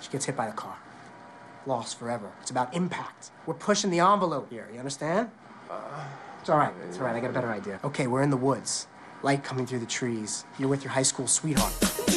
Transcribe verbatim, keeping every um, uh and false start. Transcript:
She gets hit by the car. Lost forever. It's about impact. We're pushing the envelope here, you understand? Uh, it's all right, it's all right, I got a better idea. Okay, we're in the woods. Light coming through the trees. You're with your high school sweetheart.